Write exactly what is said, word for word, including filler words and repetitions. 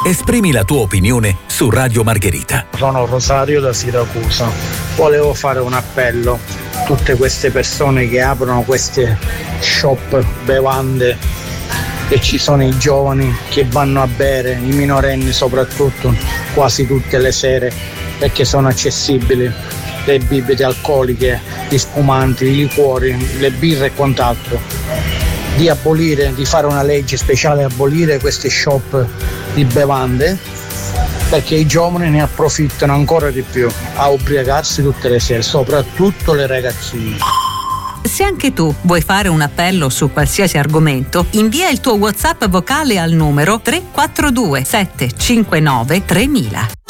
Esprimi la tua opinione su Radio Margherita. Sono Rosario da Siracusa. Volevo fare un appello a tutte queste persone che aprono queste shop bevande, e ci sono i giovani che vanno a bere, i minorenni soprattutto, quasi tutte le sere, perché sono accessibili le bibite alcoliche, gli spumanti, i liquori, le birre e quant'altro. Di abolire, di fare una legge speciale e abolire queste shop di bevande, perché i giovani ne approfittano ancora di più a ubriacarsi tutte le sere, soprattutto le ragazzine. Se anche tu vuoi fare un appello su qualsiasi argomento, invia il tuo WhatsApp vocale al numero tre quattro due sette cinque nove tremila.